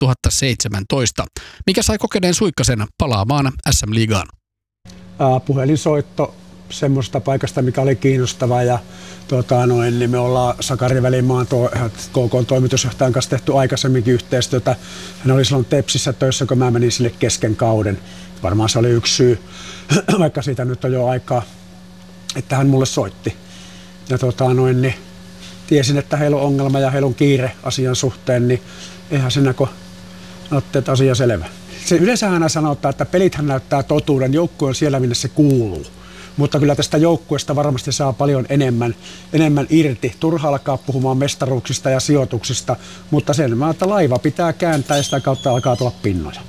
2017. Mikä sai kokeneen Suikkasen palaamaan SM-liigaan? Puhelinsoitto semmoista paikasta, mikä oli kiinnostava ja niin me ollaan Sakari Välimaan KK-toimitusjohtajan kanssa tehty aikaisemminkin yhteistyötä. Hän oli silloin Tepsissä töissä, kun mä menin sille kesken kauden. Varmaan se oli yksi syy, vaikka siitä nyt on jo aikaa, että hän mulle soitti. Ja niin tiesin, että heillä on ongelma ja heillä on kiire asian suhteen, niin eihän siinä kun otteet asia selvä. Yleensä aina sanotaan, että pelithän näyttää totuuden, joukkue on siellä, minne se kuuluu. Mutta kyllä tästä joukkueesta varmasti saa paljon enemmän irti. Turha alkaa puhumaan mestaruuksista ja sijoituksista, mutta sen että laiva pitää kääntää ja sitä kautta alkaa tulla pinnoja.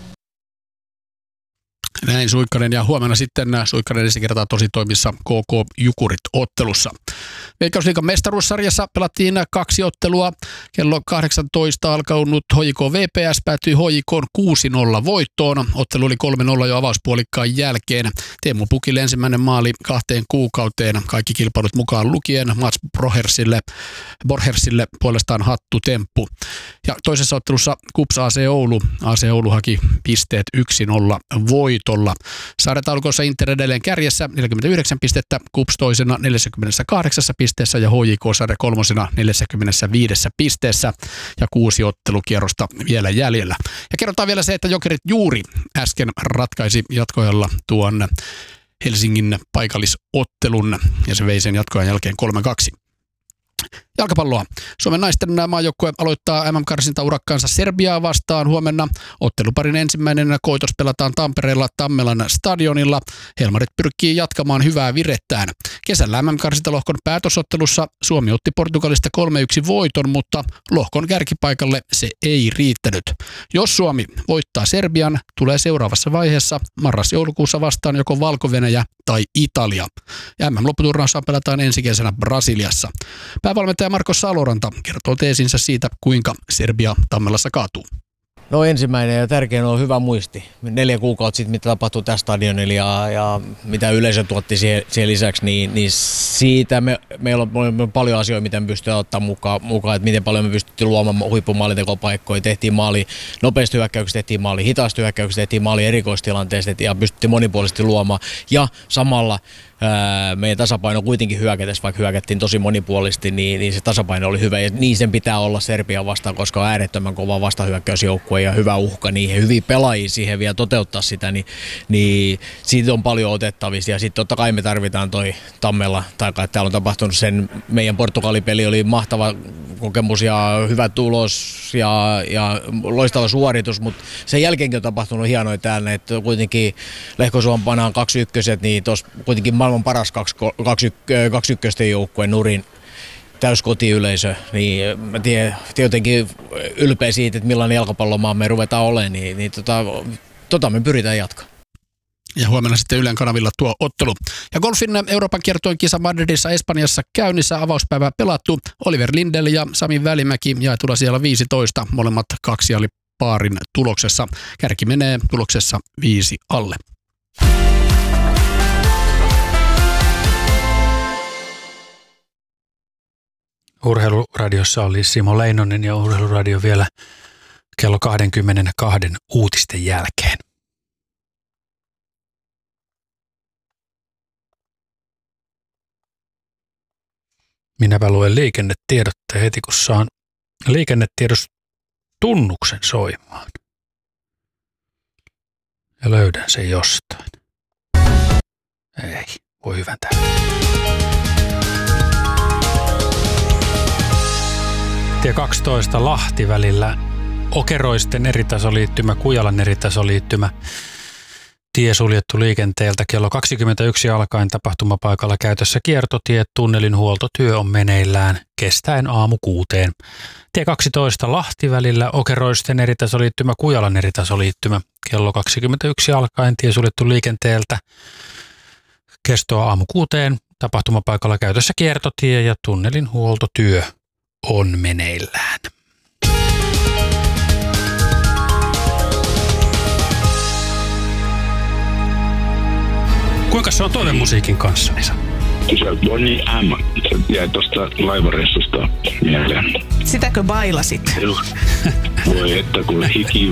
Näin Suikkanen, ja huomenna sitten Suikkanen ensi kertaa tositoimissa KK Jukurit-ottelussa. Veikkausliigan mestaruussarjassa pelattiin 2 ottelua. Kello 18 alkanut HJK VPS päättyi HJK:n 6-0 voittoon. Ottelu oli 3-0 jo avauspuolikkaan jälkeen. Teemu Pukille ensimmäinen maali 2 kuukauteen. Kaikki kilpailut mukaan lukien. Mats Borhersille puolestaan hattutemppu. Ja toisessa ottelussa KuPS AC Oulu. AC Oulu haki pisteet 1-0 voitolla. Sarjataulukossa Inter edelleen kärjessä 49 pistettä, KuPS toisena 48 pisteessä ja HJK sarja kolmosena 45 pisteessä ja 6 ottelukierrosta vielä jäljellä. Ja kerrotaan vielä se, että Jokerit juuri äsken ratkaisi jatkoajalla tuon Helsingin paikallisottelun ja se vei sen jatkoajan jälkeen 3-2. Jalkapalloa. Suomen naisten maajoukkue aloittaa MM-karsintaurakkaansa Serbiaa vastaan huomenna. Otteluparin ensimmäinen koitos pelataan Tampereella Tammelan stadionilla. Helmarit pyrkii jatkamaan hyvää virettään. Kesällä MM-karsintalohkon päätösottelussa Suomi otti Portugalista 3-1 voiton, mutta lohkon kärkipaikalle se ei riittänyt. Jos Suomi voittaa Serbian, tulee seuraavassa vaiheessa marras-joulukuussa vastaan joko Valko-Venäjä tai Italia. Ja MM-lopputurnausta pelataan ensi kesänä Brasiliassa. Päävalmentaja Marko Saloranta kertoo teesinsä siitä, kuinka Serbia Tammelassa kaatuu. No ensimmäinen ja tärkein on hyvä muisti. 4 kuukautta sitten, mitä tapahtui tässä stadionilla ja mitä yleisö tuotti siihen lisäksi, niin siitä meillä on paljon asioita, mitä me pystytään ottamaan mukaan, että miten paljon me pystyttiin luomaan huippumaalitekopaikkoja. Tehtiin maali nopeasti hyökkäyksistä, tehtiin maali hitaasti hyökkäyksistä, tehtiin maali erikoistilanteesta ja pystyttiin monipuolisesti luomaan. Ja samalla meidän tasapaino kuitenkin hyökätessä, vaikka hyökättiin tosi monipuolisesti, niin se tasapaino oli hyvä. Ja niin sen pitää olla Serbian vastaan, koska on äärettömän kova vastahyökkäysjoukkue ja hyvä uhka niihin, hyviä pelaajia siihen vielä toteuttaa sitä, niin siitä on paljon otettavista. Ja sitten totta kai me tarvitaan toi Tammella, tai täällä on tapahtunut sen, meidän Portugalipeli oli mahtava kokemus ja hyvä tulos ja loistava suoritus, mutta sen jälkeenkin on tapahtunut hienoja täällä, että kuitenkin Lehkosuon-Panaan 2-1, niin tuossa kuitenkin maailman paras 2-1 joukkueen nurin täyskotiyleisö, niin mä tiedän jotenkin ylpeä siitä, että millainen jalkapallomaa me ruvetaan olemaan, niin me pyritään jatkaa. Ja huomenna sitten Ylen kanavilla tuo ottelu. Ja golfin Euroopan kiertueen kisa Madridissa Espanjassa käynnissä, avauspäivää pelattu. Oliver Lindell ja Sami Välimäki jaetulla siellä 15, molemmat kaksialipaarin tuloksessa. Kärki menee tuloksessa 5 alle. Urheiluradiossa oli Simo Leinonen ja Urheiluradio vielä kello 22 uutisten jälkeen. Minäpä luen liikennetiedotteen heti, kun saan liikennetiedostunnuksen soimaan. Ja löydän sen jostain. Ei, voi hyväntää. Tie 12 Lahti välillä Okeroisten eritasoliittymä, Kujalan eritasoliittymä. Tie suljettu liikenteeltä kello 21 alkaen tapahtumapaikalla käytössä kiertotie, tunnelin huoltotyö on meneillään kestäen aamu 6. Tie 12 Lahti välillä Okeroisten eritasoliittymä, Kujalan eritasoliittymä. Kello 21 alkaen tie suljettu liikenteeltä kestoa aamu 6. Tapahtumapaikalla käytössä kiertotie ja tunnelin huoltotyö on meneillään. Kuinka se on toivemusiikin kanssa, Nisa? Se Bonnie M. Se jäi tuosta laivareissusta mieleen. Sitäkö bailasit? Voi että kun hiki